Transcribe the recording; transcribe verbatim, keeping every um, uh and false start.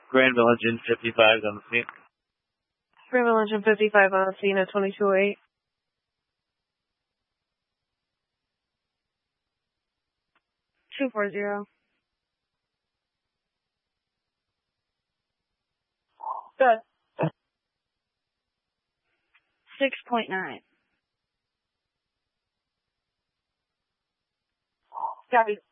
Granville Engine fifty-five on the scene. Granville Engine fifty-five on the scene at twenty-two oh eight. two four zero. Good. six point nine. Copy.